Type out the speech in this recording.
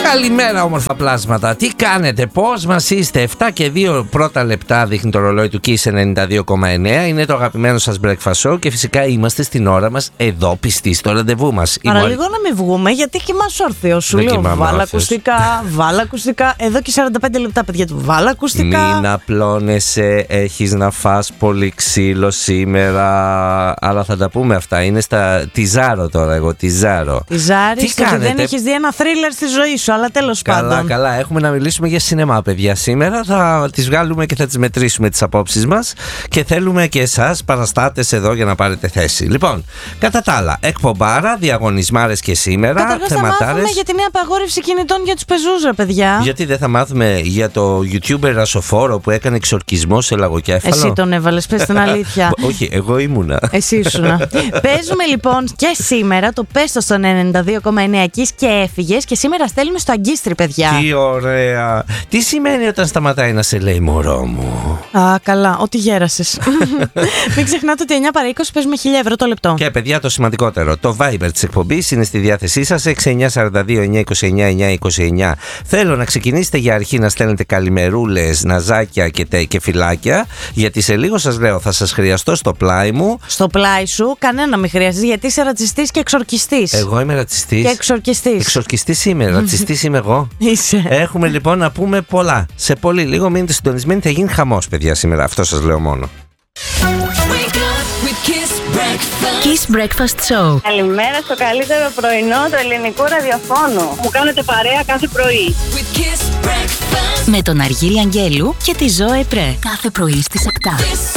Καλημέρα, όμορφα πλάσματα. Τι κάνετε, πώς μας είστε? 7 και 2 πρώτα λεπτά δείχνει το ρολόι του Kiss 92,9. Είναι το αγαπημένο σας breakfast show και φυσικά είμαστε στην ώρα μας εδώ, πιστοί στο ραντεβού μας. Παραλίγο να μην βγούμε, γιατί κοιμάσαι όρθιο. Σου λέω βάλα ακουστικά, βάλα ακουστικά. Εδώ και 45 λεπτά, παιδιά του, βάλα ακουστικά. Μην απλώνεσαι, έχεις να φας πολύ ξύλο σήμερα. Αλλά θα τα πούμε αυτά. Είναι στα τιζάρο τώρα, εγώ τιζάρο. Τιζάρι, και δεν έχεις δει ένα θρίλερ στη ζωή σου, αλλά τέλος πάντων. Καλά, έχουμε να μιλήσουμε για σινεμά, παιδιά. Σήμερα θα τις βγάλουμε και θα τις μετρήσουμε τις απόψεις μας και θέλουμε και εσάς παραστάτες εδώ για να πάρετε θέση. Λοιπόν, κατά τα άλλα, εκπομπάρα, διαγωνισμάρες και σήμερα. Καταρχάς θα μάθουμε για τη νέα απαγόρευση κινητών για τους πεζούς, ρε παιδιά. Γιατί δεν θα μάθουμε για το YouTuber Ρασοφόρο που έκανε εξορκισμό σε λαγοκέφαλο? Εσύ τον έβαλες, πες την αλήθεια. Όχι, εγώ ήμουνα. Εσύ ήσουνα. Παίζουμε λοιπόν και σήμερα το πέστο στον 92,9 Kiss και έφυγες, και σήμερα στέλνουμε στο Αγκίστρι, παιδιά. Τι ωραία. Τι σημαίνει όταν σταματάει να σε λέει μωρό μου? Α, καλά, ότι γέρασες. Μην ξεχνάτε ότι 9 παρά 20 παίζουμε 1.000 ευρώ το λεπτό. Και παιδιά, το σημαντικότερο, το Viber της εκπομπής είναι στη διάθεσή σας, 6942-929-929. Θέλω να ξεκινήσετε για αρχή να στέλνετε καλημερούλες, ναζάκια και φυλάκια, γιατί σε λίγο σας λέω θα σας χρειαστώ στο πλάι μου. Στο πλάι σου κανένα μη χρειάζεται, γιατί είσαι ρατσιστής και εξορκιστής. Εγώ είμαι ρατσιστής. Και εξορκιστής. Εξορκιστής είμαι, ρατσιστής είμαι εγώ. Είσαι. Έχουμε λοιπόν να πούμε πολλά. Σε πολύ λίγο μείνετε συντονισμένοι, θα γίνει χαμός, παιδιά, σήμερα. Αυτό σας λέω μόνο. Kiss Breakfast Show. Καλημέρα στο καλύτερο πρωινό του ελληνικού ραδιοφώνου. Μου κάνετε παρέα κάθε πρωί. Με τον Αργύρι Αγγέλου και τη Ζωέ Πρέ. Κάθε πρωί στις 7.